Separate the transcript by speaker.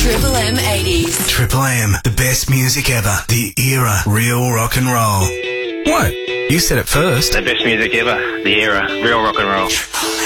Speaker 1: Triple M 80s.
Speaker 2: Triple M, the best music ever. The era, real rock and roll. What? You said it first.
Speaker 3: The best music ever. The era, real rock and roll.